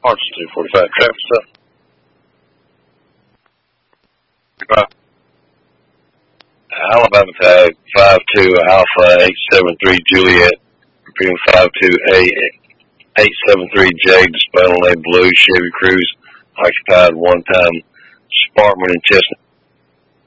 Arkansas 245 traffic stop. Alabama tag 52 Alpha 873 Juliet, repeating 52A 873 J, display on lane blue Chevy Cruise, occupied one time Sparkman and Chestnut.